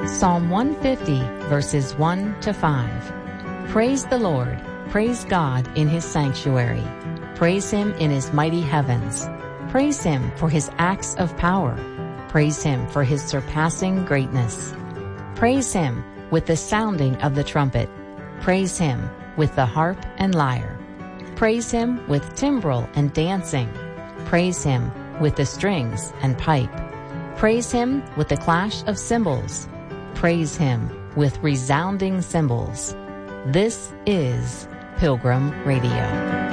Psalm 150, verses 1 to 5. Praise the Lord. Praise God in His sanctuary. Praise Him in His mighty heavens. Praise Him for His acts of power. Praise Him for His surpassing greatness. Praise Him with the sounding of the trumpet. Praise Him with the harp and lyre. Praise Him with timbrel and dancing. Praise Him with the strings and pipe. Praise Him with the clash of cymbals. Praise Him with resounding cymbals. This is Pilgrim Radio.